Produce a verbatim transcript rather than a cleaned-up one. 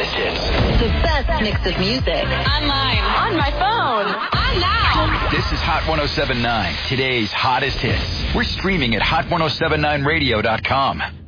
hottest hits. The best mix of music. Online. On my phone. On now. This is Hot ten seventy-nine, today's hottest hits. We're streaming at hot ten seventy-nine radio dot com.